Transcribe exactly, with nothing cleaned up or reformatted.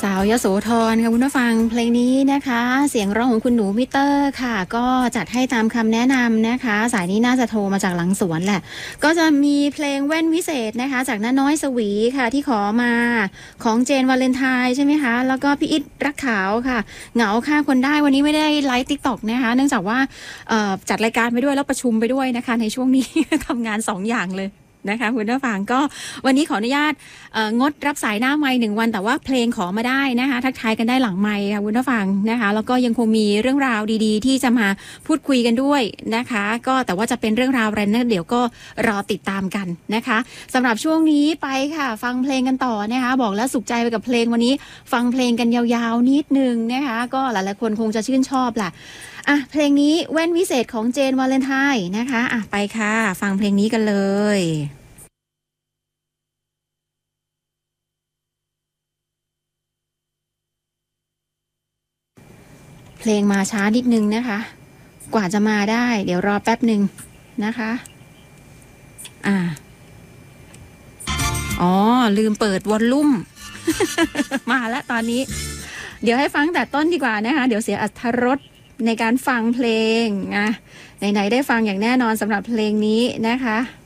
สาวยโสธรค่ะคุณผู้ฟังเพลงนี้นะคะเสียงร้องของคุณหนูมิเตอร์ค่ะก็จัดให้ตามคำแนะนำนะคะสายนี้น่าจะโทรมาจากหลังสวนแหละก็จะมีเพลงแว่นวิเศษนะคะจากน้าน้อยสวีค่ะที่ขอมาของเจนวาเลนไทน์ใช่ไหมคะแล้วก็พี่อิทรักขาวค่ะเหงาฆ่าคนได้วันนี้ไม่ได้ไลฟ์ติ๊กต็อกนะคะเนื่องจากว่าจัดรายการไปด้วยแล้วประชุมไปด้วยนะคะในช่วงนี้ ทำงานสองอย่างเลยนะคะคุณผู้ฟังก็วันนี้ขออนุญาตงดรับสายหน้าไมค์หนึ่งวันแต่ว่าเพลงขอมาได้นะคะทักทายกันได้หลังไมค์ค่ะคุณผู้ฟังนะคะแล้วก็ยังคงมีเรื่องราวดีๆที่จะมาพูดคุยกันด้วยนะคะก็แต่ว่าจะเป็นเรื่องราวอะไรนั้นเดี๋ยวก็รอติดตามกันนะคะสำหรับช่วงนี้ไปค่ะฟังเพลงกันต่อนะคะบอกแล้วสุขใจไปกับเพลงวันนี้ฟังเพลงกันยาวๆนิดนึงนะคะก็หลายๆคนคงจะชื่นชอบแหละอ่ะเพลงนี้แว่นวิเศษของเจนวาเลนไทน์นะคะอ่ะไปค่ะฟังเพลงนี้กันเลยเพลงมาช้านิดนึงนะคะกว่าจะมาได้เดี๋ยวรอแป๊บหนึ่งนะคะอ่าอ๋อลืมเปิดวอลลุ่ม มาแล้วตอนนี้เดี๋ยวให้ฟังแต่ต้นดีกว่านะคะเดี๋ยวเสียอรรถรสในการฟังเพลงอ่ะไหนๆได้ฟังอย่างแน่นอนสำหรับเพลงนี้นะคะ